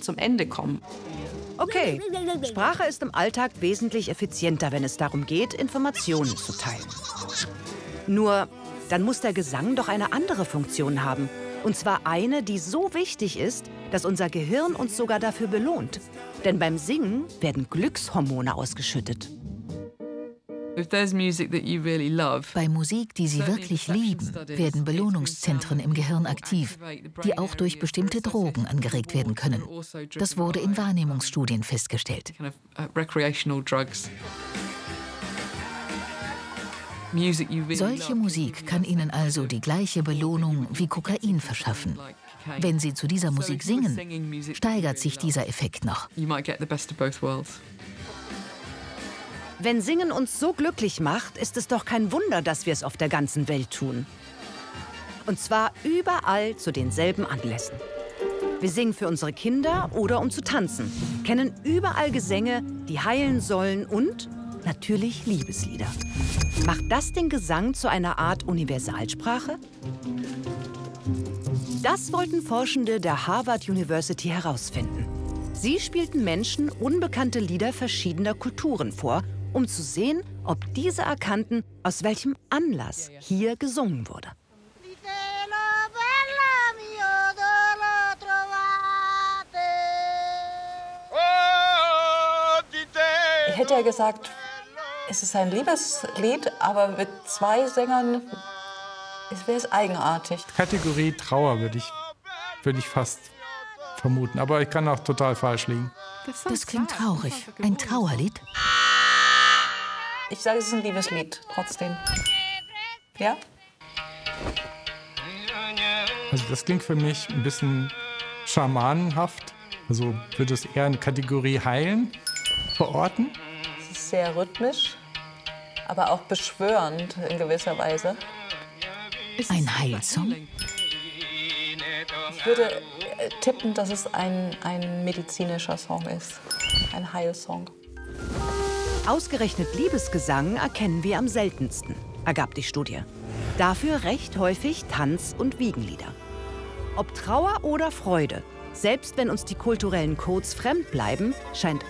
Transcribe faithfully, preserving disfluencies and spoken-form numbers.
nicht zum Ende kommen. Okay, Sprache ist im Alltag wesentlich effizienter, wenn es darum geht, Informationen zu teilen. Nur, dann muss der Gesang doch eine andere Funktion haben. Und zwar eine, die so wichtig ist, dass unser Gehirn uns sogar dafür belohnt. Denn beim Singen werden Glückshormone ausgeschüttet. Bei Musik, die Sie wirklich lieben, werden Belohnungszentren im Gehirn aktiv, die auch durch bestimmte Drogen angeregt werden können. Das wurde in Wahrnehmungsstudien festgestellt. Solche Musik kann Ihnen also die gleiche Belohnung wie Kokain verschaffen. Wenn Sie zu dieser Musik singen, steigert sich dieser Effekt noch. Wenn Singen uns so glücklich macht, ist es doch kein Wunder, dass wir es auf der ganzen Welt tun. Und zwar überall zu denselben Anlässen. Wir singen für unsere Kinder oder um zu tanzen, kennen überall Gesänge, die heilen sollen und natürlich Liebeslieder. Macht das den Gesang zu einer Art Universalsprache? Das wollten Forschende der Harvard University herausfinden. Sie spielten Menschen unbekannte Lieder verschiedener Kulturen vor, um zu sehen, ob diese erkannten, aus welchem Anlass hier gesungen wurde. Ich hätte ja gesagt, es ist ein Liebeslied, aber mit zwei Sängern wäre es eigenartig. Kategorie Trauer würde ich, würde ich fast vermuten, aber ich kann auch total falsch liegen. Das klingt traurig. Ein Trauerlied? Ich sage, es ist ein Liebeslied, trotzdem. Ja? Also das klingt für mich ein bisschen schamanenhaft. Also würde es eher eine Kategorie Heilen verorten. Es ist sehr rhythmisch, aber auch beschwörend in gewisser Weise. Ein Heilsong? Ich würde äh, tippen, dass es ein, ein medizinischer Song ist. Ein Heilsong. Ausgerechnet Liebesgesang erkennen wir am seltensten, ergab die Studie. Dafür recht häufig Tanz- und Wiegenlieder. Ob Trauer oder Freude, selbst wenn uns die kulturellen Codes fremd bleiben, scheint